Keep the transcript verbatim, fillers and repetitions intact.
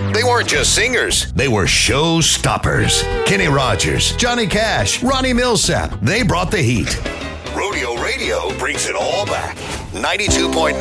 They weren't just singers, they were show stoppers. Kenny Rogers, Johnny Cash, Ronnie Millsap, they brought the heat. Rodeo Radio brings it all back. ninety-two point nine